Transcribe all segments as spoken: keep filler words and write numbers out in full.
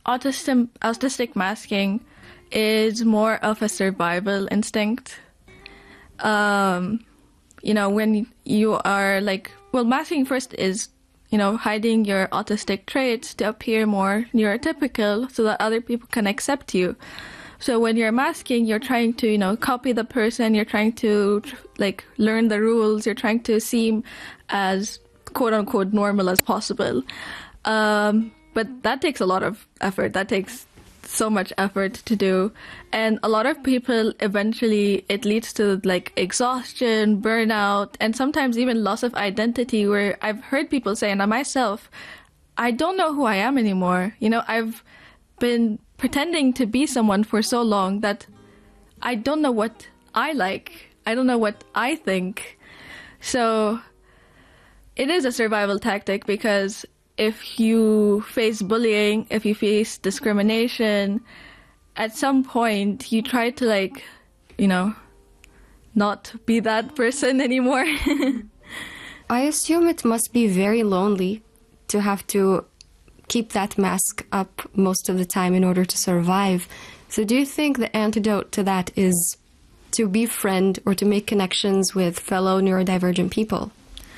autism, autistic masking is more of a survival instinct. Um, you know, when you are like, well, masking first is, you know, hiding your autistic traits to appear more neurotypical so that other people can accept you. So when you're masking, you're trying to, you know, copy the person, you're trying to, like, learn the rules, you're trying to seem as quote-unquote normal as possible. Um, but that takes a lot of effort. That takes so much effort to do. And a lot of people, eventually, it leads to, like, exhaustion, burnout, and sometimes even loss of identity, where I've heard people say, and I myself, I don't know who I am anymore. You know, I've been pretending to be someone for so long that I don't know what I like. I don't know what I think. So it is a survival tactic, because if you face bullying, if you face discrimination, at some point you try to, like, you know, not be that person anymore. I assume it must be very lonely to have to keep that mask up most of the time in order to survive. So do you think the antidote to that is to befriend or to make connections with fellow neurodivergent people?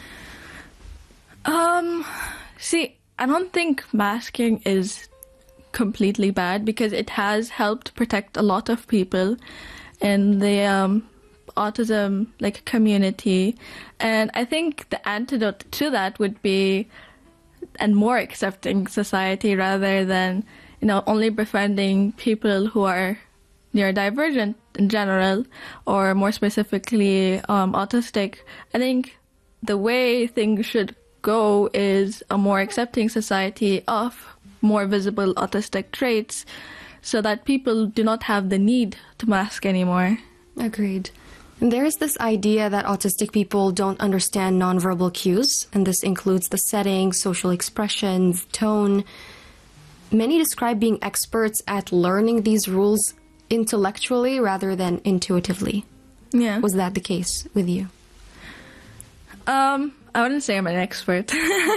Um, see, I don't think masking is completely bad, because it has helped protect a lot of people in the um, autism like community. And I think the antidote to that would be a more accepting society, rather than, you know, only befriending people who are neurodivergent in general, or more specifically um, autistic. I think the way things should go is a more accepting society of more visible autistic traits, so that people do not have the need to mask anymore. Agreed. And there is this idea that autistic people don't understand nonverbal cues, and this includes the setting, social expressions, tone. Many describe being experts at learning these rules intellectually rather than intuitively. Yeah. Was that the case with you? Um, I wouldn't say I'm an expert.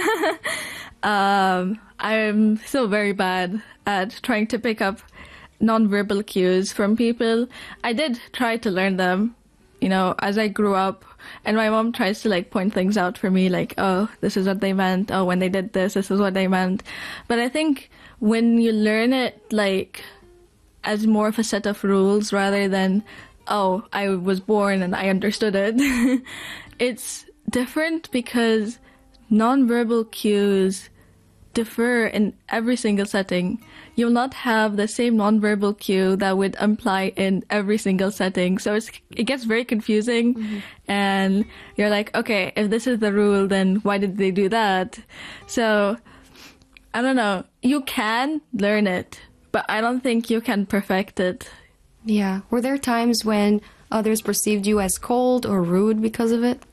um, I'm still very bad at trying to pick up nonverbal cues from people. I did try to learn them, you know, as I grew up, and my mom tries to, like, point things out for me, like, oh, this is what they meant. Oh, when they did this, this is what they meant. But I think when you learn it, like, as more of a set of rules rather than, oh, I was born and I understood it, it's different, because nonverbal cues differ in every single setting. You'll not have the same nonverbal cue that would imply in every single setting. So it's, it gets very confusing. Mm-hmm. And you're like, okay, if this is the rule, then why did they do that? So, I don't know. You can learn it, but I don't think you can perfect it. Yeah. Were there times when others perceived you as cold or rude because of it?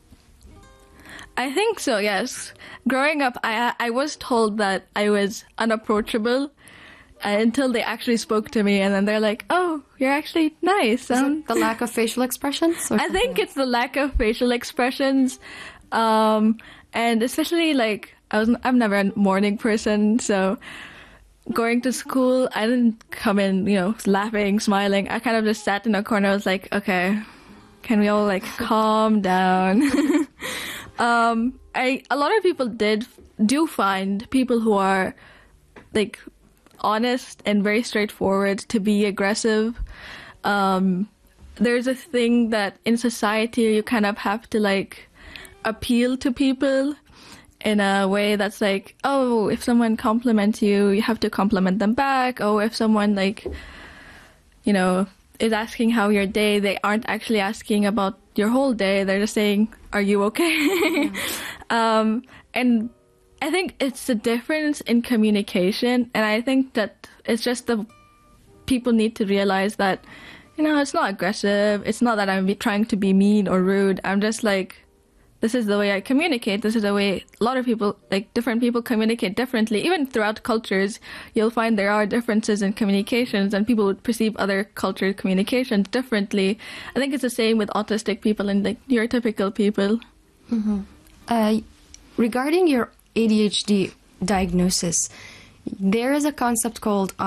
I think so, yes. Growing up, I I was told that I was unapproachable uh, until they actually spoke to me, and then they're like, oh, you're actually nice. Is um, it the lack of facial expressions? I think it's the lack of facial expressions. Um, and especially, like, I was, I'm never a morning person, so going to school, I didn't come in, you know, laughing, smiling. I kind of just sat in a corner. I was like, okay, can we all, like, calm down? Um, I, a lot of people did, do find people who are, like, honest and very straightforward to be aggressive. Um, there's a thing that in society you kind of have to, like, appeal to people in a way that's like, oh, if someone compliments you, you have to compliment them back. Oh, if someone, like, you know, is asking how your day, they aren't actually asking about your whole day. They're just saying, are you okay? Yeah. um, and I think it's the difference in communication. And I think that it's just the people need to realize that, you know, it's not aggressive. It's not that I'm trying to be mean or rude. I'm just like, this is the way I communicate. This is the way a lot of people, like, different people communicate differently. Even throughout cultures, you'll find there are differences in communications, and people would perceive other culture communications differently. I think it's the same with autistic people and, like, neurotypical people. Mm-hmm. Uh, regarding your A D H D diagnosis, there is a concept called